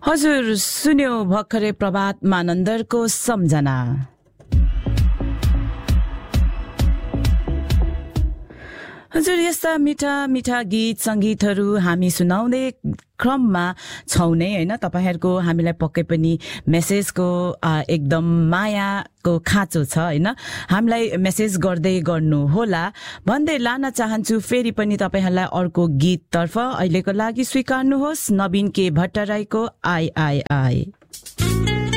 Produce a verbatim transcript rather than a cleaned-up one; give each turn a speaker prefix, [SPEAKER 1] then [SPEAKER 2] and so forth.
[SPEAKER 1] हजुर सुन्यो भर्खरै प्रभात मानन्दरको सम्झना। हजुर यस्ता मिठा मिठा गीत संगीतहरू हामी सुनाउँदै क्रममा छौं नै हैन। तपाईहरुको हामीलाई पक्कै पनि मेसेजको एकदम मायाको खाँचो छ हैन। हामीलाई मेसेज गर्दै गर्नु होला भन्दै लान चाहन्छु। फेरि पनि तपाईहरुलाई अर्को गीत तर्फ अहिलेको लागि स्वीकार्नुहोस् नवीन के भट्टराईको आई आई आई।